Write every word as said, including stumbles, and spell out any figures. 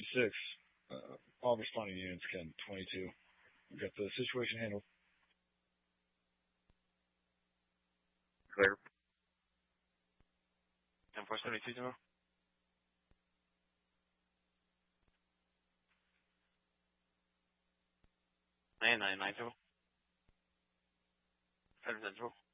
six. Uh, all responding units, Ken. twenty-two. We got the situation handled. Clear. ten four seventy-two, zero. nine nine nine zero. seven zero.